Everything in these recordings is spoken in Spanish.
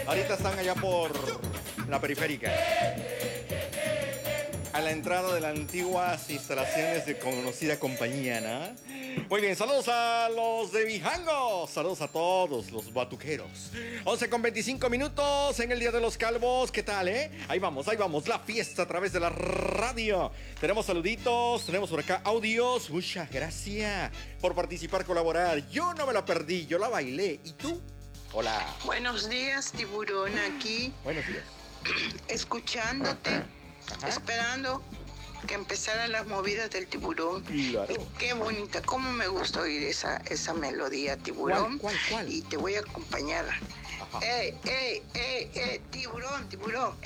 Ahorita están allá por la periférica, a la entrada de las antiguas instalaciones de conocida compañía, ¿no? Muy bien, saludos a los de Vijango. Saludos a todos los batuqueros. 11:25 en el Día de los Calvos. ¿Qué tal, Ahí vamos, la fiesta a través de la radio. Tenemos saluditos, tenemos por acá audios. Muchas gracias por participar, colaborar. Yo no me la perdí, yo la bailé. ¿Y tú? Hola. Buenos días, tiburón, aquí. Buenos días. Escuchándote, esperando que empezaran las movidas del tiburón. Claro. Y qué bonita, cómo me gusta oír esa melodía, tiburón. ¿Cuál? Y te voy a acompañar. Tiburón, tiburón,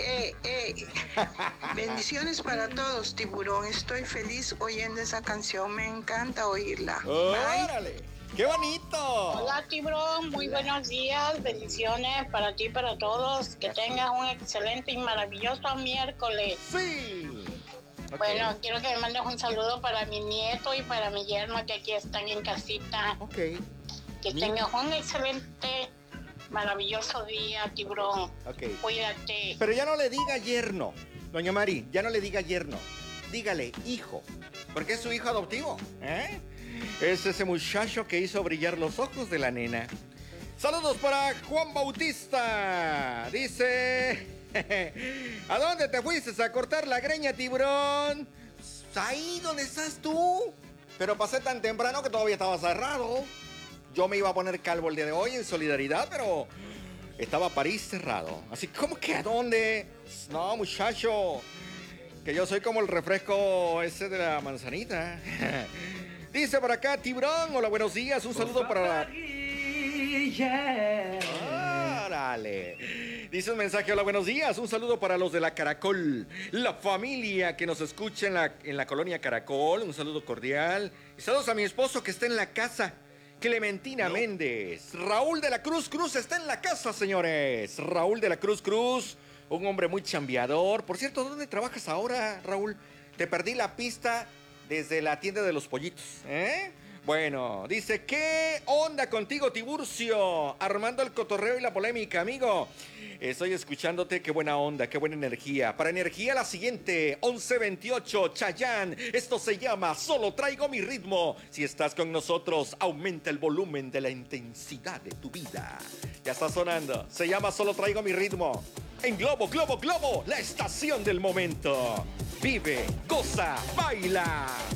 Bendiciones para todos, tiburón. Estoy feliz oyendo esa canción, me encanta oírla. ¡Órale! ¡Qué bonito! Hola, tiburón, muy buenos días, bendiciones para ti y para todos. Que tengas un excelente y maravilloso miércoles. ¡Sí! Okay. Bueno, quiero que me mandes un saludo para mi nieto y para mi yerno que aquí están en casita. Ok. Que tengas un excelente, maravilloso día, tiburón. Ok. Cuídate. Pero ya no le diga yerno, doña Mari, ya no le diga yerno. Dígale hijo, porque es su hijo adoptivo, Es ese muchacho que hizo brillar los ojos de la nena. Saludos para Juan Bautista. Dice... ¿A dónde te fuiste a cortar la greña, tiburón? Ahí donde estás tú. Pero pasé tan temprano que todavía estaba cerrado. Yo me iba a poner calvo el día de hoy en solidaridad, pero estaba París cerrado. Así, ¿cómo que a dónde? No, muchacho, que yo soy como el refresco ese de la manzanita. Dice por acá, tiburón, hola, buenos días. Un saludo para... ¡Órale! Dice un mensaje, hola, buenos días. Un saludo para los de la Caracol, la familia que nos escucha en la colonia Caracol. Un saludo cordial. Y saludos a mi esposo que está en la casa, Clementina Méndez. Raúl de la Cruz está en la casa, señores. Raúl de la Cruz, un hombre muy chambeador. Por cierto, ¿dónde trabajas ahora, Raúl? Te perdí la pista desde la tienda de los pollitos, Bueno, dice, ¿qué onda contigo, Tiburcio? Armando el cotorreo y la polémica, amigo. Estoy escuchándote, qué buena onda, qué buena energía. Para energía la siguiente, 11:28, Chayanne. Esto se llama Solo Traigo Mi Ritmo. Si estás con nosotros, aumenta el volumen de la intensidad de tu vida. Ya está sonando, se llama Solo Traigo Mi Ritmo. En Globo, la estación del momento. Vive, goza, baila.